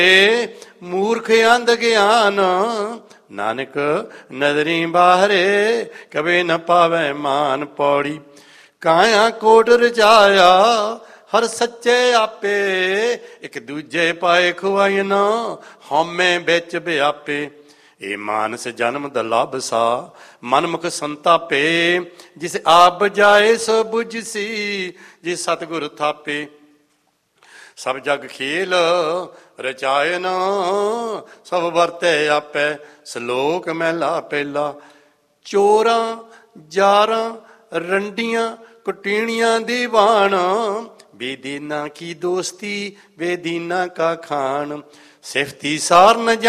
ਮੂਰਖ ਅੰਧ ਗਿਆਨ, ਨਾਨਕ ਨਦਰੀ ਬਾਹਰੇ, ਕਵੇ ਨ ਪਾਵੈ ਮਾਨ। ਪੌੜੀ ਕਾਇਆ ਕੋਟ ਰਚਾਇਆ, ਹਰ ਸੱਚੇ ਆਪੇ। ਇੱਕ ਦੂਜੇ ਪਾਏ ਖੁਆਈ ਨਾ, ਹਉਮੈ ਵਿੱਚ ਵਿਆਪੇ। ਇਹ ਮਾਨਸ ਜਨਮ ਦਾ ਲਾਭ ਸਾ, ਮਨਮੁਖ ਸੰਤਾਪੇ। ਜਿਸ ਆਪ ਬਜਾਏ ਸੋ ਬੁਝਸੀ, ਜੇ ਸਤਿਗੁਰ ਥਾਪੇ। ਸਭ ਜਗ ਖੇਲ ਰਚਾਇਨ, ਸਭ ਵਰਤੈ ਆਪੈ। ਸ਼ਲੋਕ ਮਹਿਲਾ ਪਹਿਲਾ। ਚੋਰਾਂ ਜਾਰਾਂ ਰੰਡੀਆਂ ਕੁਟੀਣੀਆਂ ਦੀ ਬਾਣ, ਬੇਦੀਨਾ ਕੀ ਦੋਸਤੀ ਬੇਦੀਨਾ ਕਾ ਖਾਣ। ਸਿਫਤੀ ਸਾਰ ਨ